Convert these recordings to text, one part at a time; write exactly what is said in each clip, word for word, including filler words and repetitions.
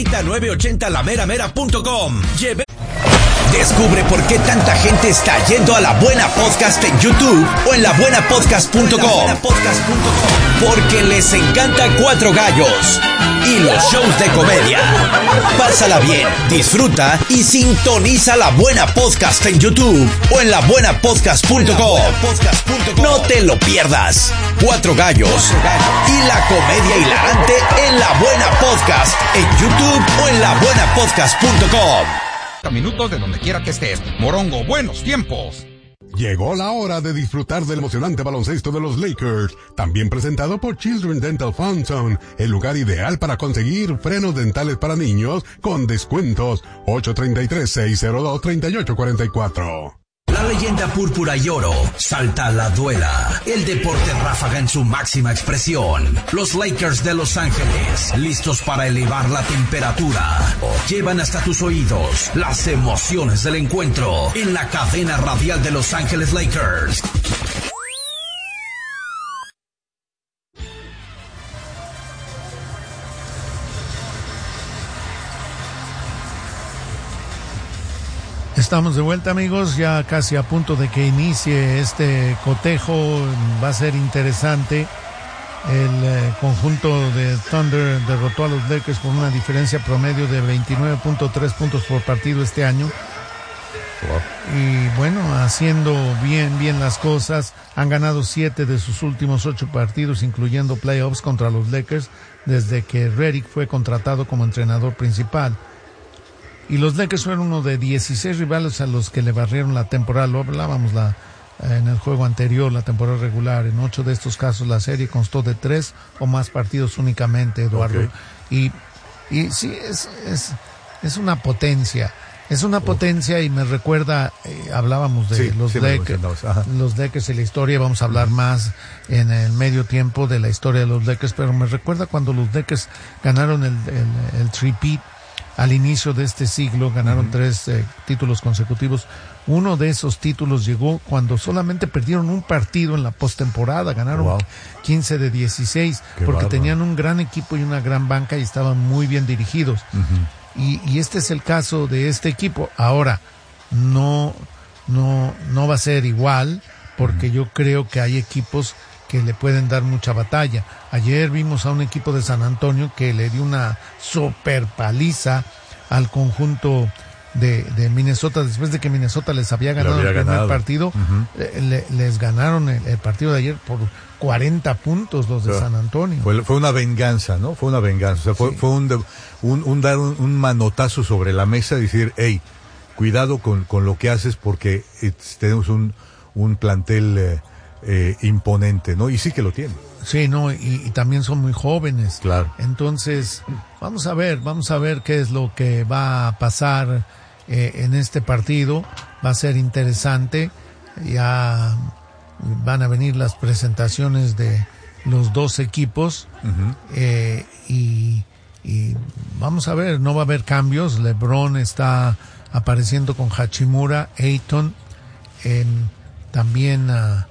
novecientos ochenta la mera mera punto com. Lleve... Descubre por qué tanta gente está yendo a La Buena Podcast en YouTube o en la buena podcast punto com. Porque les encanta Cuatro Gallos y los shows de comedia. Pásala bien, disfruta y sintoniza La Buena Podcast en YouTube o en la buena podcast punto com. No te lo pierdas. Cuatro Gallos y la comedia hilarante en La Buena Podcast en YouTube o en la buena podcast punto com. Minutos de donde quiera que estés. Morongo, buenos tiempos. Llegó la hora de disfrutar del emocionante baloncesto de los Lakers, también presentado por Children Dental Fountain, el lugar ideal para conseguir frenos dentales para niños con descuentos. ocho tres tres, seis cero dos, tres ocho cuatro cuatro. La leyenda púrpura y oro salta a la duela. El deporte ráfaga en su máxima expresión. Los Lakers de Los Ángeles, listos para elevar la temperatura. Llevan hasta tus oídos las emociones del encuentro en la cadena radial de Los Ángeles Lakers. Estamos de vuelta, amigos, ya casi a punto de que inicie este cotejo. Va a ser interesante. El eh, conjunto de Thunder derrotó a los Lakers por una diferencia promedio de veintinueve punto tres puntos por partido este año. Wow. Y bueno, haciendo bien, bien las cosas. Han ganado siete de sus últimos ocho partidos, incluyendo playoffs contra los Lakers, desde que Redick fue contratado como entrenador principal. Y los Lakers fueron uno de dieciséis rivales a los que le barrieron la temporada. Lo hablábamos la, en el juego anterior, la temporada regular. En ocho de estos casos la serie constó de tres o más partidos únicamente, Eduardo. Okay. Y, y sí, es, es, es una potencia. Es una oh. potencia y me recuerda, eh, hablábamos de sí, los, sí Lakers, los Lakers y la historia. Vamos a hablar uh-huh. más en el medio tiempo de la historia de los Lakers. Pero me recuerda cuando los Lakers ganaron el, el, el three-peat. Al inicio de este siglo ganaron uh-huh. tres eh, títulos consecutivos. Uno de esos títulos llegó cuando solamente perdieron un partido en la postemporada. Ganaron wow. quince de dieciséis Qué porque bárbaro. Tenían un gran equipo y una gran banca y estaban muy bien dirigidos. Uh-huh. Y, y este es el caso de este equipo. Ahora, no, no, no va a ser igual porque uh-huh. yo creo que hay equipos que le pueden dar mucha batalla. Ayer vimos a un equipo de San Antonio que le dio una super paliza al conjunto de, de Minnesota, después de que Minnesota les había ganado había el primer ganado. partido, uh-huh. le, les ganaron el, el partido de ayer por cuarenta puntos los de o sea, San Antonio. Fue, fue una venganza, ¿no? Fue una venganza. O sea, fue, sí. fue un, un, un dar un, un manotazo sobre la mesa y decir, hey, cuidado con, con lo que haces porque eh, tenemos un, un plantel... Eh, Eh, imponente, ¿no? Y sí que lo tiene. Sí, no, y, y también son muy jóvenes. Claro. Entonces, vamos a ver, vamos a ver qué es lo que va a pasar eh, en este partido. Va a ser interesante. Ya van a venir las presentaciones de los dos equipos. Uh-huh. eh, y, y vamos a ver, no va a haber cambios. LeBron está apareciendo con Hachimura, Ayton, eh, también uh,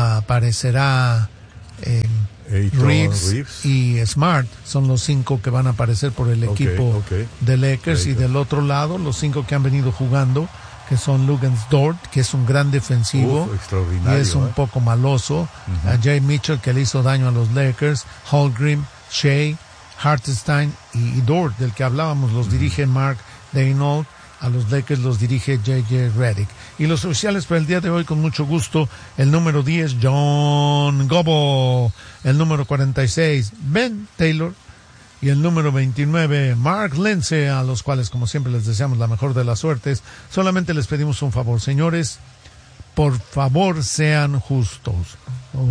aparecerá eh, Reeves, Reeves y Smart. Son los cinco que van a aparecer por el okay, equipo okay. de Lakers. Okay. Y del otro lado los cinco que han venido jugando, que son Luguentz Dort, que es un gran defensivo Uf, y es un ¿eh? poco maloso, uh-huh. a Jay Mitchell, que le hizo daño a los Lakers, Holmgren, Shea, Hartenstein y, y Dort, del que hablábamos. Los uh-huh. dirige Mark Daigneault. A los Lakers los dirige J J Redick. Y los oficiales para el día de hoy, con mucho gusto, el número diez, John Gobo. El número cuarenta y seis, Ben Taylor. Y el número veintinueve, Mark Lindsay, a los cuales, como siempre, les deseamos la mejor de las suertes. Solamente les pedimos un favor, señores. Por favor, sean justos. Oh,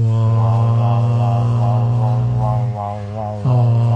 oh.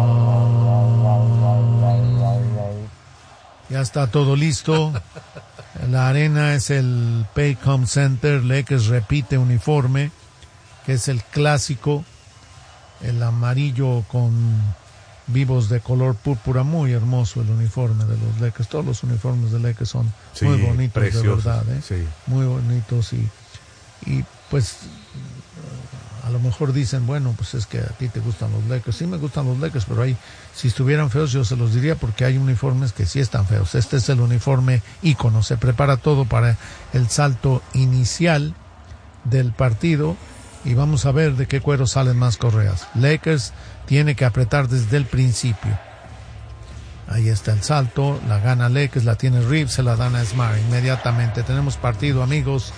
Ya está todo listo. La arena es el Paycom Center. Lakers repite uniforme, que es el clásico, el amarillo con vivos de color púrpura. Muy hermoso el uniforme de los Lakers. Todos los uniformes de Lakers son sí, muy bonitos, preciosos, de verdad, ¿eh? Sí. Muy bonitos y, y pues a lo mejor dicen, bueno, pues es que a ti te gustan los Lakers. Sí me gustan los Lakers, pero ahí, si estuvieran feos yo se los diría, porque hay uniformes que sí están feos. Este es el uniforme ícono. Se prepara todo para el salto inicial del partido y vamos a ver de qué cuero salen más correas. Lakers tiene que apretar desde el principio. Ahí está el salto, la gana Lakers, la tiene Reeves, se la dan a Smart inmediatamente. Tenemos partido, amigos.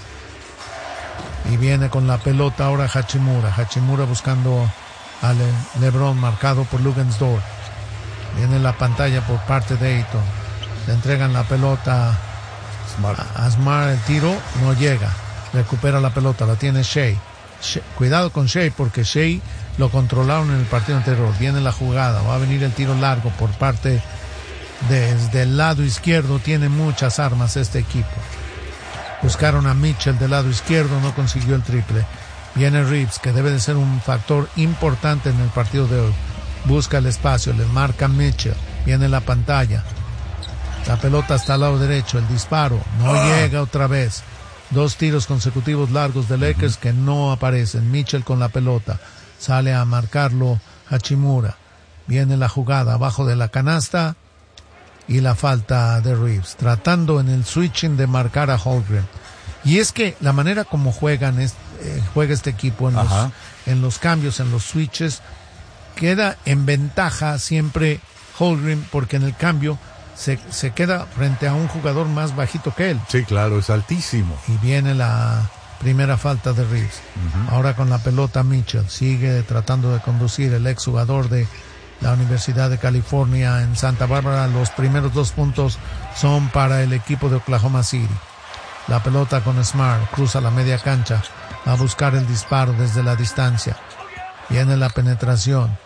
Y viene con la pelota ahora Hachimura. Hachimura buscando a Le LeBron, marcado por Lugensdorf. Viene la pantalla por parte de Ayton. Le entregan la pelota Smart. A, a Smart. El tiro no llega. Recupera la pelota, la tiene Shea. Shea. Cuidado con Shea, porque Shea lo controlaron en el partido anterior. Viene la jugada, va a venir el tiro largo por parte de, desde el lado izquierdo. Tiene muchas armas este equipo. Buscaron a Mitchell del lado izquierdo, no consiguió el triple. Viene Reeves, que debe de ser un factor importante en el partido de hoy. Busca el espacio, le marca Mitchell. Viene la pantalla. La pelota está al lado derecho, el disparo no ah. llega otra vez. Dos tiros consecutivos largos de Lakers uh-huh. que no aparecen. Mitchell con la pelota. Sale a marcarlo Hachimura. Viene la jugada abajo de la canasta. Y la falta de Reeves, tratando en el switching de marcar a Holmgren. Y es que la manera como juegan es, eh, juega este equipo en los, en los cambios, en los switches, queda en ventaja siempre Holmgren, porque en el cambio se, se queda frente a un jugador más bajito que él. Sí, claro, es altísimo. Y viene la primera falta de Reeves. Uh-huh. Ahora con la pelota Mitchell, sigue tratando de conducir el exjugador de la Universidad de California en Santa Bárbara. Los primeros dos puntos son para el equipo de Oklahoma City. La pelota con Smart, cruza la media cancha, va a buscar el disparo desde la distancia. Viene la penetración.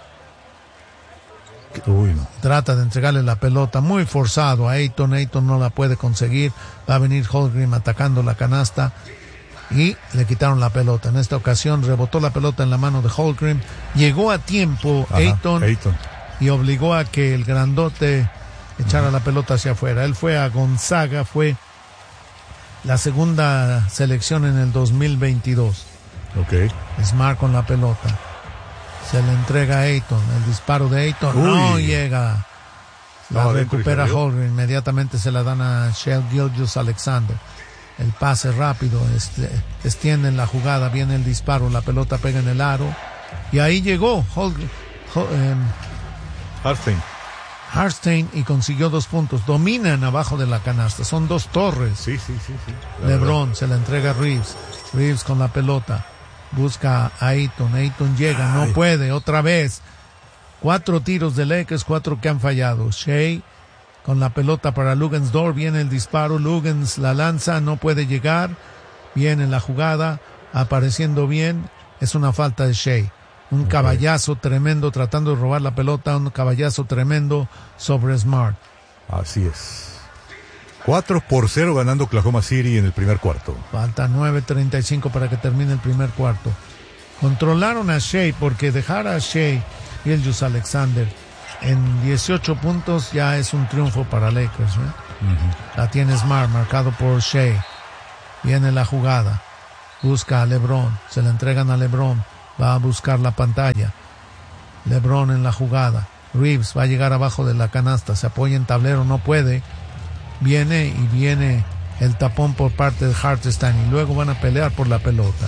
Uy, no. Trata de entregarle la pelota, muy forzado a Ayton. Ayton no la puede conseguir. Va a venir Holmgren atacando la canasta y le quitaron la pelota. En esta ocasión rebotó la pelota en la mano de Holmgren. Llegó a tiempo Ajá, Ayton, Ayton y obligó a que el grandote echara uh-huh. la pelota hacia afuera. Él fue a Gonzaga, fue la segunda selección en el dos mil veintidós. Okay. Smart con la pelota. Se le entrega a Ayton. El disparo de Ayton Uy. no llega. La no, recupera Holmgren. Inmediatamente se la dan a Shea Gilgeous-Alexander. El pase rápido, este, extienden la jugada, viene el disparo, la pelota pega en el aro. Y ahí llegó Holmgren, Hol, eh, Hartenstein. Hartenstein y consiguió dos puntos. Dominan abajo de la canasta. Son dos torres. Sí, sí, sí, sí. LeBron se la entrega a Reeves. Reeves con la pelota. Busca a Ayton. Ayton llega, no Ay. puede. Otra vez. Cuatro tiros de Lakers, cuatro que han fallado. Shea con la pelota para Lugensdorf. Viene el disparo. Lugens la lanza, no puede llegar. Viene la jugada. Apareciendo bien. Es una falta de Shea. Un okay. caballazo tremendo tratando de robar la pelota, un caballazo tremendo sobre Smart. Así es. cuatro por cero ganando Oklahoma City en el primer cuarto. Falta nueve treinta y cinco para que termine el primer cuarto. Controlaron a Shea porque dejar a Shea Gilgeous-Alexander en dieciocho puntos ya es un triunfo para Lakers, ¿eh? Uh-huh. La tiene Smart, marcado por Shea. Viene la jugada. Busca a LeBron, se la entregan a LeBron. Va a buscar la pantalla. LeBron en la jugada. Reeves va a llegar abajo de la canasta. Se apoya en tablero, no puede. Viene y viene el tapón por parte de Hartenstein. Y luego van a pelear por la pelota.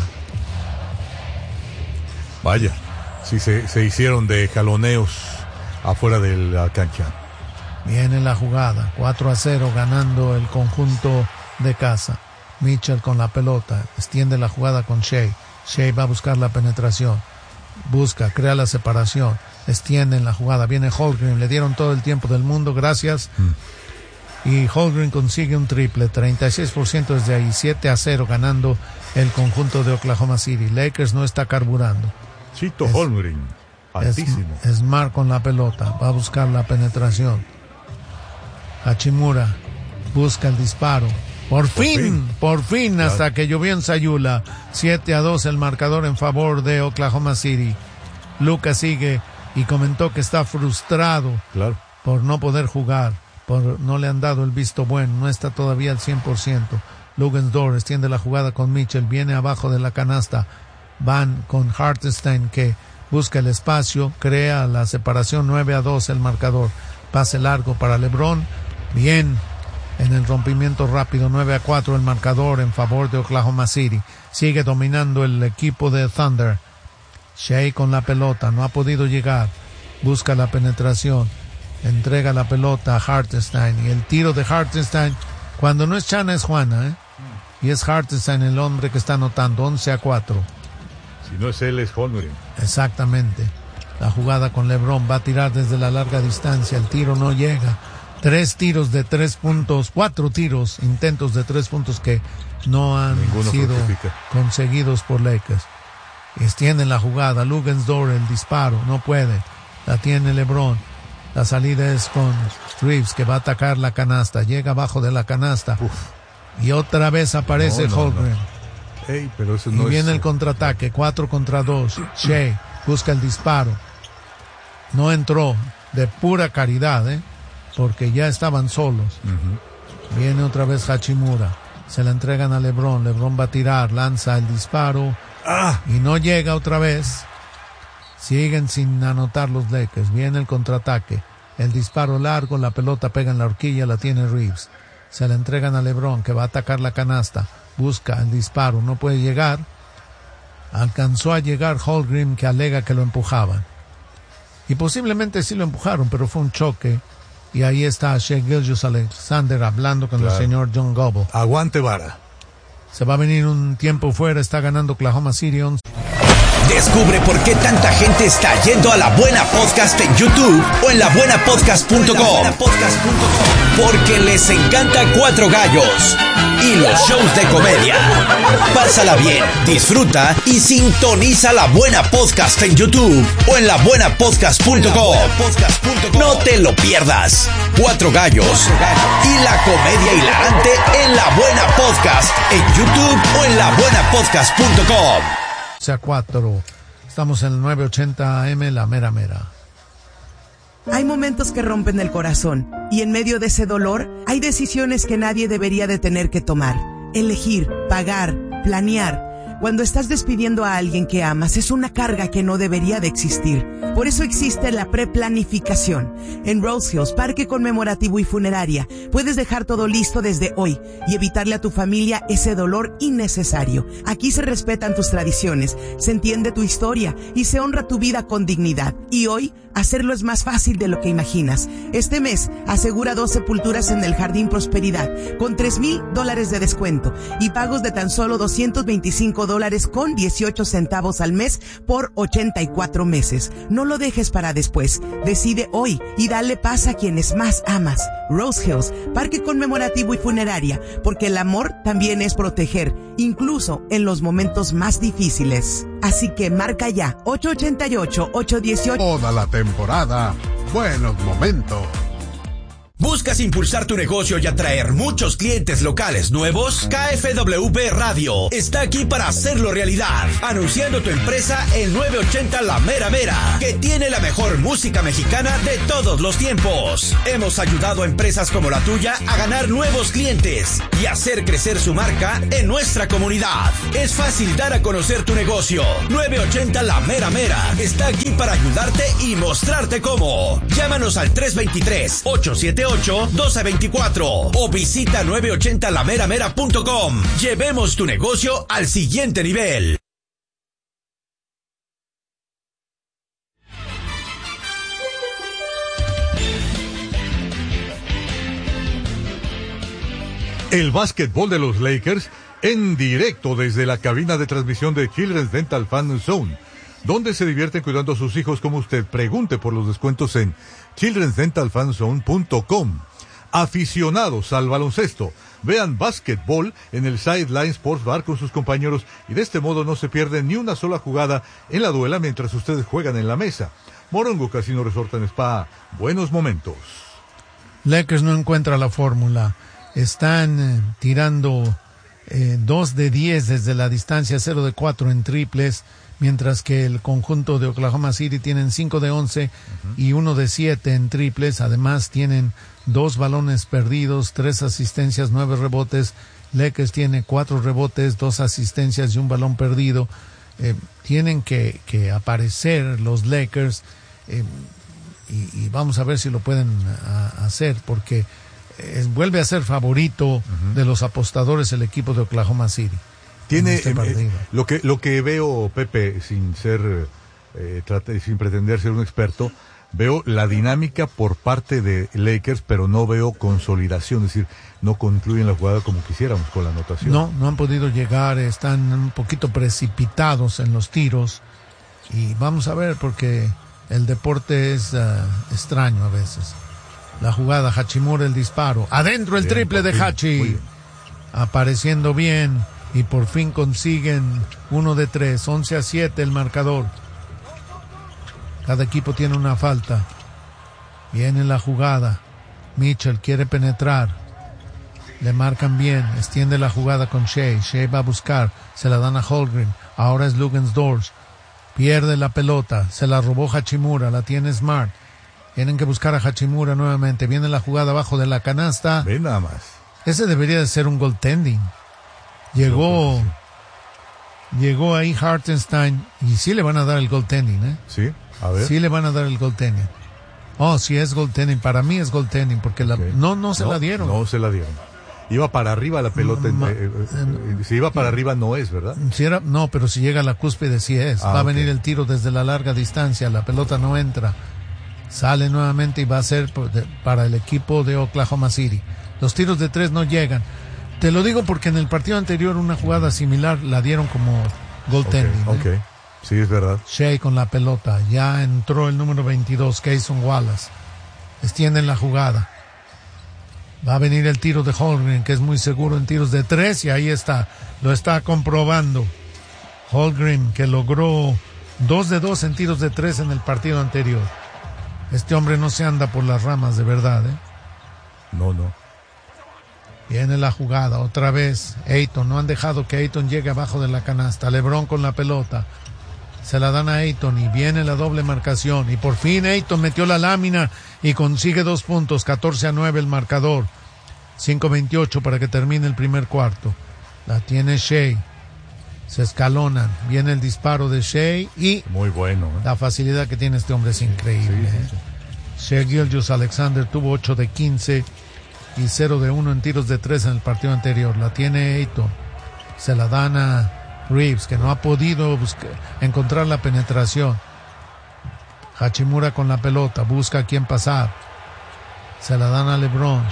Vaya, sí se, se hicieron de jaloneos afuera de la cancha. Viene la jugada. cuatro a cero ganando el conjunto de casa. Mitchell con la pelota. Extiende la jugada con Shea. Shea va a buscar la penetración. Busca, crea la separación. Extiende en la jugada. Viene Holmgren. Le dieron todo el tiempo del mundo. Gracias. Mm. Y Holmgren consigue un triple. treinta y seis por ciento desde ahí. siete a cero ganando el conjunto de Oklahoma City. Lakers no está carburando. Chito es, Holmgren. Altísimo. Es, Smart con la pelota. Va a buscar la penetración. Hachimura busca el disparo. Por, por fin, fin, por fin, claro. Hasta que llovió en Sayula. siete a dos el marcador en favor de Oklahoma City. Lucas sigue y comentó que está frustrado claro. por no poder jugar, por no le han dado el visto bueno, no está todavía al cien por ciento. Lugensdorf extiende la jugada con Mitchell, viene abajo de la canasta. van con Hartenstein, que busca el espacio, crea la separación. Nueve a dos el marcador. Pase largo para LeBron. Bien en el rompimiento rápido. Nueve a cuatro el marcador en favor de Oklahoma City. Sigue dominando el equipo de Thunder. Shea con la pelota, no ha podido llegar. Busca la penetración. Entrega la pelota a Hartenstein. Y el tiro de Hartenstein, cuando no es Chana es Juana, ¿eh? Y es Hartenstein el hombre que está anotando. Once a cuatro. Si no es él, es Holmgren. Exactamente. La jugada con LeBron, va a tirar desde la larga distancia. El tiro no llega. Tres tiros de tres puntos, cuatro tiros, intentos de tres puntos que no han Ninguno sido fructifica. conseguidos por Lakers. Extienden la jugada. Lugensdorf, el disparo, no puede. La tiene LeBron. La salida es con Reeves, que va a atacar la canasta. Llega abajo de la canasta. Uf. Y otra vez aparece No, no, Holmgren. no. Ey, pero eso no Y viene es... el contraataque, cuatro contra dos. Shea busca el disparo. No entró, de pura caridad, ¿eh? Porque ya estaban solos. Uh-huh. Viene otra vez Hachimura. Se la entregan a LeBron. LeBron va a tirar, lanza el disparo. ¡Ah! Y no llega otra vez. Siguen sin anotar los Lakers. Viene el contraataque. El disparo largo, la pelota pega en la horquilla, la tiene Reeves. Se la entregan a LeBron, que va a atacar la canasta. Busca el disparo, no puede llegar. Alcanzó a llegar Holmgren, que alega que lo empujaban. Y posiblemente sí lo empujaron, pero fue un choque. Y ahí está Shea Gilgeous-Alexander hablando con Claro. el señor John Gobble. Aguante vara. Se va a venir un tiempo fuera, está ganando Oklahoma City once. Descubre por qué tanta gente está yendo a La Buena Podcast en YouTube o en la buena podcast punto com. Porque les encanta Cuatro Gallos y los shows de comedia. Pásala bien, disfruta y sintoniza La Buena Podcast en YouTube o en la buena podcast punto com. No te lo pierdas. Cuatro Gallos y la comedia hilarante en La Buena Podcast en YouTube o en la buena podcast punto com. A cuatro. Estamos en el nueve ochenta A M, la mera mera. Hay momentos que rompen el corazón y en medio de ese dolor hay decisiones que nadie debería de tener que tomar. Elegir, pagar, planear. Cuando estás despidiendo a alguien que amas es una carga que no debería de existir. Por eso existe la preplanificación. En Rose Hills, Parque Conmemorativo y Funeraria, puedes dejar todo listo desde hoy y evitarle a tu familia ese dolor innecesario. Aquí se respetan tus tradiciones, se entiende tu historia y se honra tu vida con dignidad. Y hoy, hacerlo es más fácil de lo que imaginas. Este mes, asegura dos sepulturas en el Jardín Prosperidad con tres mil dólares de descuento y pagos de tan solo doscientos veinticinco dólares con dieciocho centavos al mes por ochenta y cuatro meses. No lo dejes para después. Decide hoy y dale paz a quienes más amas. Rose Hills, Parque Conmemorativo y Funeraria, porque el amor también es proteger, incluso en los momentos más difíciles. Así que marca ya ocho ocho ocho, ocho uno ocho. Toda la temporada, buenos momentos. ¿Buscas impulsar tu negocio y atraer muchos clientes locales nuevos? K F W B Radio está aquí para hacerlo realidad. Anunciando tu empresa en nueve ochenta La Mera Mera, que tiene la mejor música mexicana de todos los tiempos. Hemos ayudado a empresas como la tuya a ganar nuevos clientes y hacer crecer su marca en nuestra comunidad. Es fácil dar a conocer tu negocio. nueve ochenta La Mera Mera está aquí para ayudarte y mostrarte cómo. Llámanos al tres dos tres, ocho siete ocho, uno dos dos cuatro o visita nueve ochenta la mera mera punto com. Llevemos tu negocio al siguiente nivel. El básquetbol de los Lakers en directo desde la cabina de transmisión de Children's Dental Fan Zone, donde se divierten cuidando a sus hijos como usted. Pregunte por los descuentos en childrens dental fan zone punto com. Aficionados al baloncesto, vean básquetbol en el Sideline Sports Bar con sus compañeros y de este modo no se pierden ni una sola jugada en la duela mientras ustedes juegan en la mesa. Morongo Casino Resort and Spa, buenos momentos. Lakers no encuentra la fórmula. Están eh, tirando eh, dos de diez desde la distancia, cero de cuatro en triples, mientras que el conjunto de Oklahoma City tienen cinco de once uh-huh. y uno de siete en triples. Además tienen dos balones perdidos, tres asistencias, nueve rebotes. Lakers tiene cuatro rebotes, dos asistencias y un balón perdido. eh, tienen que, que aparecer los Lakers eh, y, y vamos a ver si lo pueden a, hacer, porque eh, vuelve a ser favorito uh-huh. de los apostadores el equipo de Oklahoma City. Tiene este eh, lo que lo que veo, Pepe, sin ser eh, trata, sin pretender ser un experto, veo la dinámica por parte de Lakers, pero no veo consolidación, es decir, no concluyen la jugada como quisiéramos con la anotación. No, no han podido llegar, están un poquito precipitados en los tiros y vamos a ver, porque el deporte es uh, extraño a veces. La jugada, Hachimura, el disparo, adentro el bien, triple de Hachi, apareciendo bien y por fin consiguen uno de tres, once a siete el marcador. Cada equipo tiene una falta. Viene la jugada. Mitchell quiere penetrar. Le marcan bien. Extiende la jugada con Shea. Shea va a buscar. Se la dan a Holmgren. Ahora es Luguentz-Dort. Pierde la pelota. Se la robó Hachimura. La tiene Smart. Tienen que buscar a Hachimura nuevamente. Viene la jugada abajo de la canasta. Ven nada más. Ese debería de ser un goaltending. Llegó... Llegó ahí Hartenstein. Y sí le van a dar el goaltending, ¿eh? Sí. A ver. Sí le van a dar el goaltending. Oh, sí es goaltending. Para mí es goaltending porque la, okay. no, no se no, la dieron. No se la dieron. Iba para arriba la pelota. Ma, eh, eh, si iba para arriba no es, ¿verdad? Si era, no, pero si llega a la cúspide sí es. Ah, va a okay. venir el tiro desde la larga distancia. La pelota no entra. Sale nuevamente y va a ser para el equipo de Oklahoma City. Los tiros de tres no llegan. Te lo digo porque en el partido anterior una jugada similar la dieron como goaltending. Ok, okay. Sí, es verdad. Shea con la pelota. Ya entró el número veintidós, Cason Wallace. Extienden la jugada. Va a venir el tiro de Holmgren, que es muy seguro en tiros de tres, y ahí está. Lo está comprobando. Holmgren, que logró dos de dos en tiros de tres en el partido anterior. Este hombre no se anda por las ramas, de verdad, ¿eh? No, no. Viene la jugada, otra vez. Ayton, no han dejado que Ayton llegue abajo de la canasta. LeBron con la pelota. Se la dan a Ayton y viene la doble marcación. Y por fin Ayton metió la lámina y consigue dos puntos. catorce a nueve el marcador. cinco veintiocho para que termine el primer cuarto. La tiene Shea. Se escalonan. Viene el disparo de Shea y... Muy bueno. ¿eh? La facilidad que tiene este hombre es increíble. Sí, sí, sí. Shea Gilgeous-Alexander tuvo ocho de quince y cero de uno en tiros de tres en el partido anterior. La tiene Ayton. Se la dan a Reeves, que no ha podido buscar, encontrar la penetración. Hachimura con la pelota, busca a quién pasar. Se la dan a LeBron.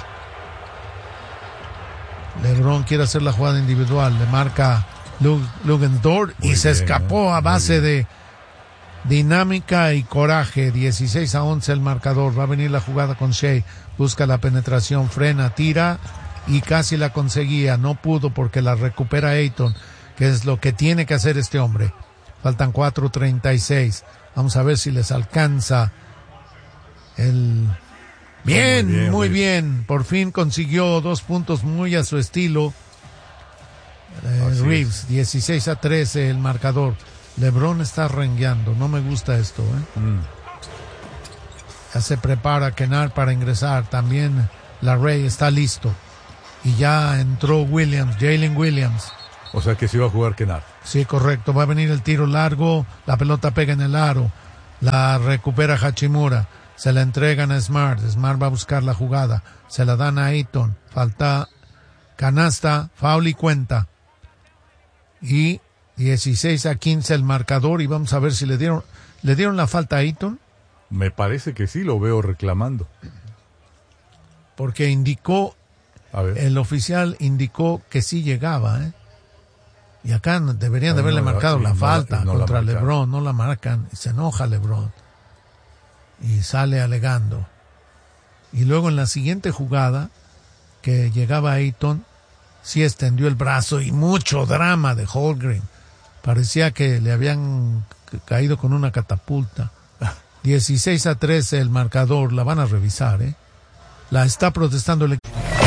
LeBron quiere hacer la jugada individual, le marca Luguentz-Dort y se bien, escapó a base de dinámica y coraje. dieciséis a once el marcador. Va a venir la jugada con Shea. Busca la penetración, frena, tira y casi la conseguía. No pudo porque la recupera Ayton, que es lo que tiene que hacer este hombre. Faltan cuatro treinta y seis. Vamos a ver si les alcanza el... Bien, muy bien, muy bien. Por fin consiguió dos puntos muy a su estilo. Eh, Reeves, es. dieciséis a trece el marcador. LeBron está rengueando. No me gusta esto, ¿eh? Mm. Ya se prepara Kennard para ingresar. También Larray está listo. Y ya entró Williams, Jalen Williams. O sea que se iba a jugar Kennard. Sí, correcto. Va a venir el tiro largo. La pelota pega en el aro. La recupera Hachimura. Se la entregan a Smart. Smart va a buscar la jugada. Se la dan a Ayton. Falta canasta, foul y cuenta. Y dieciséis a quince el marcador. Y vamos a ver si le dieron, ¿le dieron la falta a Ayton? Me parece que sí, lo veo reclamando. Porque indicó, a ver. El oficial indicó que sí llegaba, ¿eh? Y acá deberían de haberle no, marcado la no, falta no contra la LeBron, no la marcan, y se enoja LeBron. Y sale alegando. Y luego en la siguiente jugada, que llegaba Ayton, sí extendió el brazo y mucho drama de Holmgren. Parecía que le habían caído con una catapulta. dieciséis a trece el marcador, la van a revisar, ¿eh? La está protestando el equipo.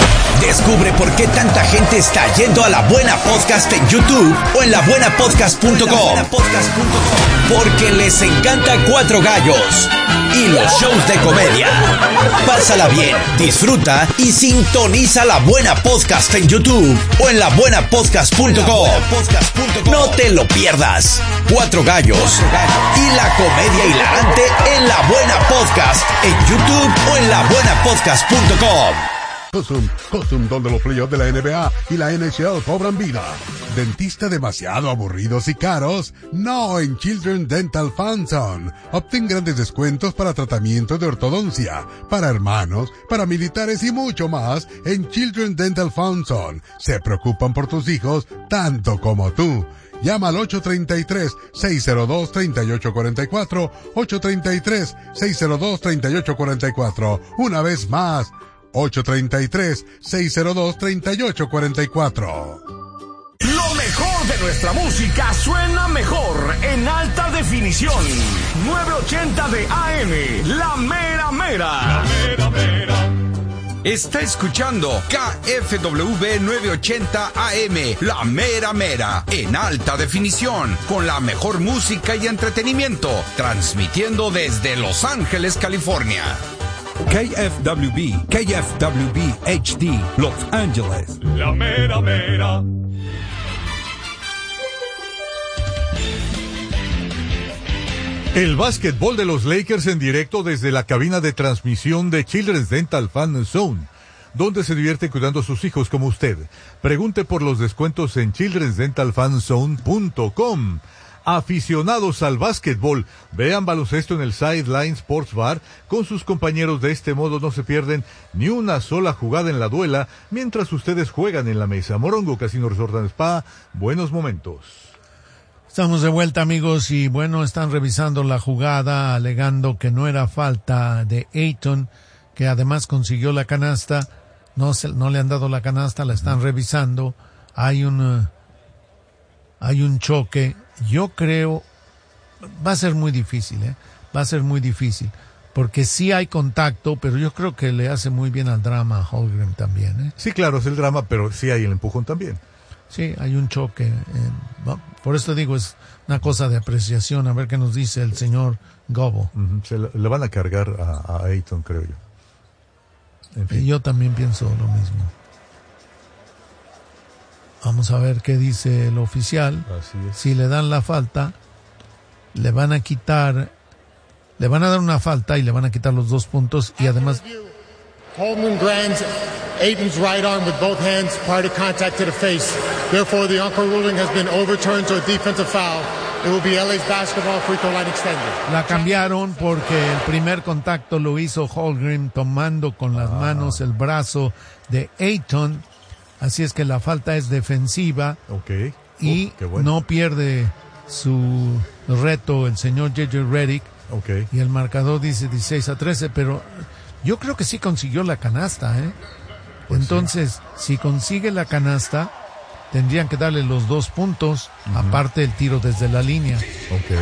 Descubre por qué tanta gente está yendo a La Buena Podcast en YouTube o en la buena podcast punto com. Porque les encanta Cuatro Gallos y los shows de comedia. Pásala bien, disfruta y sintoniza La Buena Podcast en YouTube o en la buena podcast punto com. No te lo pierdas. Cuatro Gallos y la comedia hilarante en La Buena Podcast en YouTube o en la buena podcast punto com. Cosum, Cosum, donde los playoffs de la N B A y la N H L cobran vida. ¿Dentista demasiado aburridos y caros? No, en Children's Dental Fun Zone. Obtén grandes descuentos para tratamientos de ortodoncia, para hermanos, para militares y mucho más en Children's Dental Fun Zone. Se preocupan por tus hijos tanto como tú. Llama al ocho tres tres, seis cero dos, tres ocho cuatro cuatro, ocho tres tres, seis cero dos, tres ocho cuatro cuatro. Una vez más, ocho tres tres, seis cero dos, tres ocho cuatro cuatro. Lo mejor de nuestra música suena mejor en alta definición. novecientos ochenta de A M, La Mera Mera. La Mera Mera. Está escuchando K F W novecientos ochenta A M, La Mera Mera, en alta definición, con la mejor música y entretenimiento, transmitiendo desde Los Ángeles, California. K F W B, K F W B H D, Los Ángeles. La Mera Mera. El básquetbol de los Lakers en directo desde la cabina de transmisión de Children's Dental Fun Zone, donde se divierte cuidando a sus hijos como usted. Pregunte por los descuentos en childrens dental fun zone punto com. Aficionados al básquetbol, vean baloncesto en el Sideline Sports Bar con sus compañeros. De este modo no se pierden ni una sola jugada en la duela mientras ustedes juegan en la mesa. Morongo Casino Resort and Spa, buenos momentos. Estamos de vuelta, amigos, y bueno, están revisando la jugada alegando que no era falta de Ayton, que además consiguió la canasta. No se, no le han dado la canasta, la están revisando. Hay un uh, hay un choque. Yo creo va a ser muy difícil, ¿eh? Va a ser muy difícil, porque sí hay contacto, pero yo creo que le hace muy bien al drama a Holmgren también, ¿eh? Sí, claro, es el drama, pero sí hay el empujón también. Sí, hay un choque. Eh, por eso digo, es una cosa de apreciación, a ver qué nos dice el señor Gobo. Uh-huh. Se le, le van a cargar a, a Ayton, creo yo. En fin. Y yo también pienso lo mismo. Vamos a ver qué dice el oficial. Así es. Si le dan la falta, le van a quitar, le van a dar una falta y le van a quitar los dos puntos. Y además, Holmgren grabs Ayton's right arm with both hands prior to contact to the face. Therefore, the Encore ruling has been overturned to a defensive foul. It will be L A's basketball free throw line extended. La cambiaron porque el primer contacto lo hizo Holmgren tomando con las ah. manos el brazo de Ayton. Así es que la falta es defensiva. Okay. Y oh, bueno. no pierde su reto el señor J J Redick. Okay. Y el marcador dice dieciséis a trece, pero yo creo que sí consiguió la canasta, ¿eh? Pues entonces, sí. si consigue la canasta, tendrían que darle los dos puntos, uh-huh. aparte del tiro desde la línea. Ok.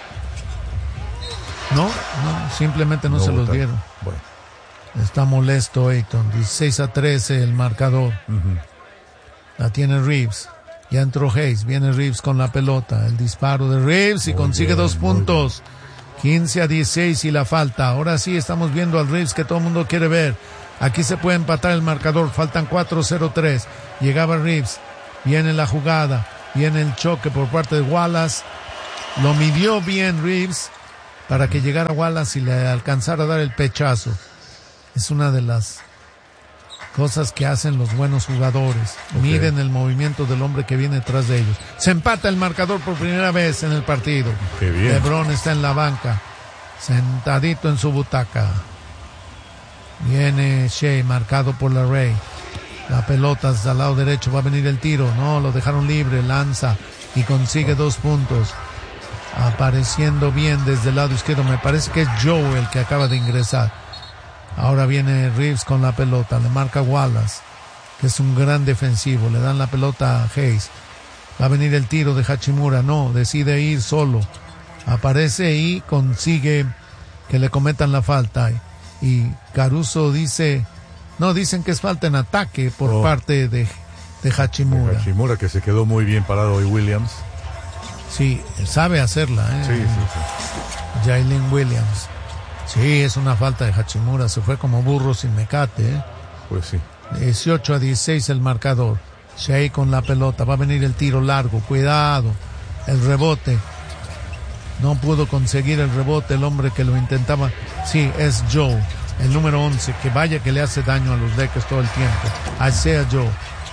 No, no, simplemente no, no se los dieron. Bueno. Está molesto Ayton. dieciséis a trece el marcador. Uh-huh. La tiene Reeves. Ya entró Hayes. Viene Reeves con la pelota. El disparo de Reeves y muy consigue bien, dos puntos. quince a dieciséis y la falta. Ahora sí estamos viendo al Reeves que todo el mundo quiere ver. Aquí se puede empatar el marcador. Faltan cuatro cero tres. Llegaba Reeves. Viene la jugada. Viene el choque por parte de Wallace. Lo midió bien Reeves para que llegara Wallace y le alcanzara a dar el pechazo. Es una de las cosas que hacen los buenos jugadores. Okay. Miden el movimiento del hombre que viene detrás de ellos. Se empata el marcador por primera vez en el partido. Qué bien. LeBron está en la banca, sentadito en su butaca. Viene Shea, marcado por la Ray. La pelota hasta al lado derecho, va a venir el tiro. No, lo dejaron libre, lanza y consigue oh. dos puntos. Apareciendo bien desde el lado izquierdo. Me parece que es Joe el que acaba de ingresar. Ahora viene Reeves con la pelota, le marca Wallace, que es un gran defensivo, le dan la pelota a Hayes. Va a venir el tiro de Hachimura, no, decide ir solo. Aparece y consigue que le cometan la falta. Y Caruso dice, No, dicen que es falta en ataque por oh. parte de, de Hachimura. De Hachimura, que se quedó muy bien parado hoy Williams. Sí, sabe hacerla, ¿eh? Sí, sí, sí. Jalen Williams. Sí, es una falta de Hachimura. Se fue como burro sin mecate, ¿eh? Pues sí. dieciocho a dieciséis el marcador. Shea con la pelota. Va a venir el tiro largo. Cuidado. El rebote. No pudo conseguir el rebote el hombre que lo intentaba. Sí, es Joe, el número once, que vaya que le hace daño a los Lakers todo el tiempo. Isaiah Joe.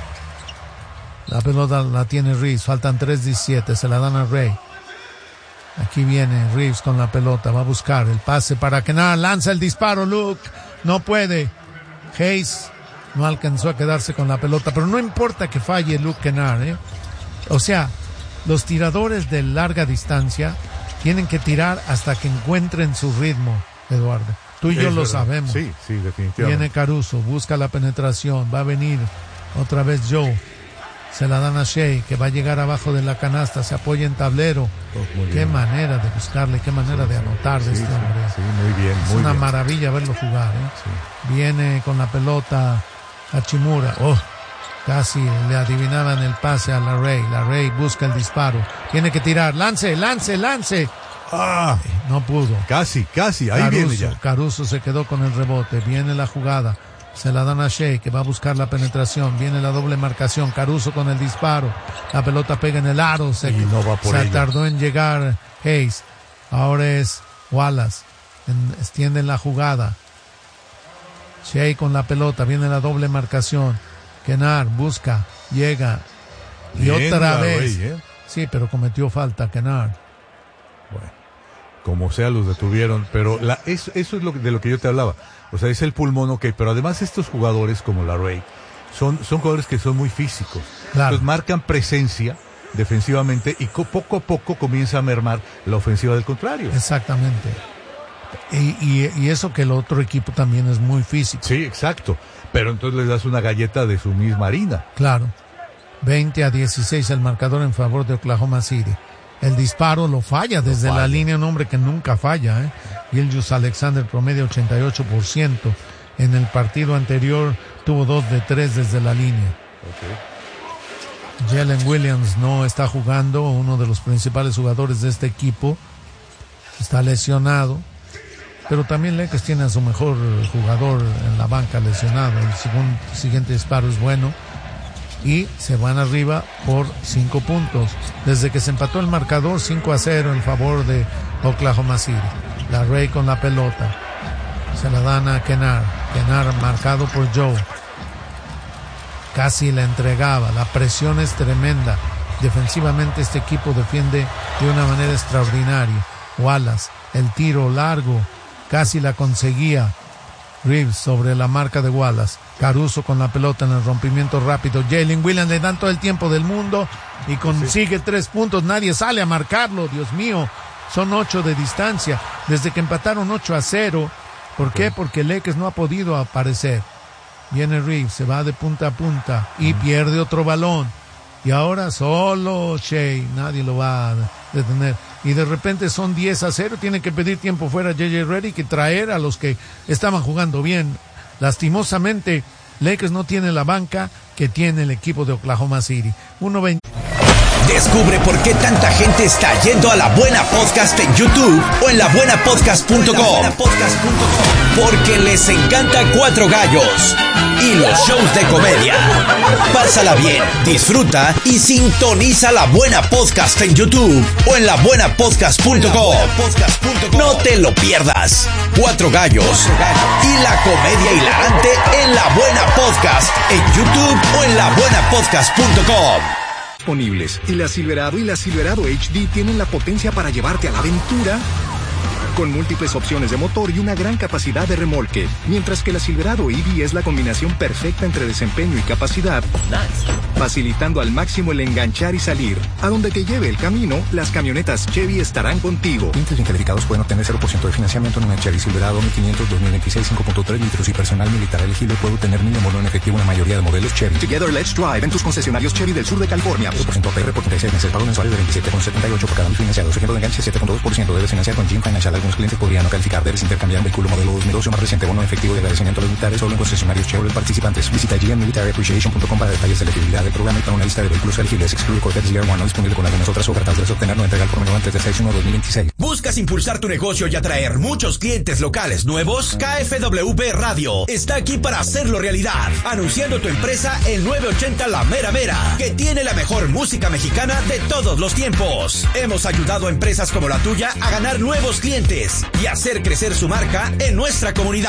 La pelota la tiene Reeves. Faltan tres diecisiete. Se la dan a Ray. Aquí viene Reeves con la pelota. Va a buscar el pase para Kennard. Lanza el disparo. Luke. No puede. Hayes no alcanzó a quedarse con la pelota. Pero no importa que falle Luke Kennard, ¿eh? O sea, los tiradores de larga distancia tienen que tirar hasta que encuentren su ritmo, Eduardo. Tú y yo es lo verdad. sabemos. Sí, sí, definitivamente. Viene Caruso, busca la penetración, va a venir otra vez Joe. Se la dan a Shea, que va a llegar abajo de la canasta, se apoya en tablero. Oh, qué bien. manera de buscarle, qué manera sí, de anotar sí, de este sí, hombre. Sí, muy bien. Es muy una bien. maravilla verlo jugar, ¿eh? Sí. Viene con la pelota Hachimura. Oh, casi le adivinaban el pase a la Ray. La Ray busca el disparo. Tiene que tirar. Lance, lance, lance. Ah, no pudo. Casi, casi. Ahí Caruso, viene ya. Caruso se quedó con el rebote. Viene la jugada. Se la dan a Shea, que va a buscar la penetración. Viene la doble marcación. Caruso con el disparo. La pelota pega en el aro. Se, y no va por se ella. tardó en llegar Hayes. Ahora es Wallace. En, extienden la jugada. Shea con la pelota. Viene la doble marcación. Kennard busca. Llega. Y Bien, otra vez. Rey, ¿eh? Sí, pero cometió falta Kennard. Bueno, como sea los detuvieron, pero la, eso, eso es lo, de lo que yo te hablaba. O sea, es el pulmón, ok, pero además estos jugadores como la Ray son, son jugadores que son muy físicos. Claro. Entonces marcan presencia defensivamente y co- poco a poco comienza a mermar la ofensiva del contrario. Exactamente. Y, y, y eso que el otro equipo también es muy físico. Sí, exacto. Pero entonces les das una galleta de su misma harina. Claro. veinte a dieciséis el marcador en favor de Oklahoma City. El disparo lo falla desde lo falla. La línea, un hombre que nunca falla, ¿eh? Gilgeous Alexander promedia ochenta y ocho por ciento. En el partido anterior tuvo dos de tres desde la línea. Okay. Jalen Williams no está jugando, uno de los principales jugadores de este equipo. Está lesionado. Pero también Lakers tiene a su mejor jugador en la banca lesionado. El segundo, siguiente disparo es bueno. Y se van arriba por cinco puntos. Desde que se empató el marcador, cinco a cero en favor de Oklahoma City. La Ray con la pelota. Se la dan a Kennard. Kennard marcado por Joe. Casi la entregaba. La presión es tremenda. Defensivamente este equipo defiende de una manera extraordinaria. Wallace, el tiro largo. Casi la conseguía. Reeves sobre la marca de Wallace. Caruso con la pelota en el rompimiento rápido. Jalen Williams le dan todo el tiempo del mundo y consigue sí. tres puntos. Nadie sale a marcarlo, Dios mío. Son ocho de distancia. Desde que empataron ocho a cero. ¿Por okay. qué? Porque Lakers no ha podido aparecer. Viene Reeves, se va de punta a punta y uh-huh. pierde otro balón. Y ahora solo Shea, nadie lo va a detener. Y de repente son diez a cero, tiene que pedir tiempo fuera J J Redick y traer a los que estaban jugando bien. Lastimosamente, Lakers no tiene la banca que tiene el equipo de Oklahoma City. uno veinte. Descubre por qué tanta gente está yendo a La Buena Podcast en YouTube o en la buena podcast punto com. Porque les encanta Cuatro Gallos y los shows de comedia. Pásala bien, disfruta y sintoniza La Buena Podcast en YouTube o en la buena podcast punto com. No te lo pierdas. Cuatro Gallos y la comedia hilarante en La Buena Podcast en YouTube o en la buena podcast punto com. Disponibles. Y la Silverado y la Silverado H D tienen la potencia para llevarte a la aventura con múltiples opciones de motor y una gran capacidad de remolque, mientras que la Silverado E V es la combinación perfecta entre desempeño y capacidad. Nice. facilitando al máximo el enganchar y salir. A donde te lleve el camino, las camionetas Chevy estarán contigo. Clientes bien calificados pueden obtener cero por ciento de financiamiento en una Chevy Silverado mil quinientos dos mil veintiséis cinco punto tres litros y personal militar elegible puede obtener mil en bono en efectivo en la mayoría de modelos Chevy. Together Let's Drive en tus concesionarios Chevy del sur de California. cero por ciento A P R por treinta y seis meses, pago mensuales de veintisiete con setenta y ocho por cada mil financiados. Ejemplo de enganche siete punto dos por ciento. Debes financiar con Jim Financial. Algunos clientes podrían no calificar. Debes intercambiar un vehículo modelo dos mil doce o más reciente, bono en efectivo y agradecimiento a los militares solo en concesionarios Chevrolet participantes. Visita G M Military Appreciation punto com para detalles de elegibilidad del programa y para una lista de vehículos elegibles. Excluye Corvette Z R uno no disponible con algunas otras ofertas. Debes obtener no entrega al por menor antes del seis uno dos mil veintiséis. ¿Buscas impulsar tu negocio y atraer muchos clientes locales nuevos? K F W B Radio está aquí para hacerlo realidad. Anunciando tu empresa en nueve ochenta La Mera Mera, que tiene la mejor música mexicana de todos los tiempos. Hemos ayudado a empresas como la tuya a ganar nuevos clientes y hacer crecer su marca en nuestra comunidad.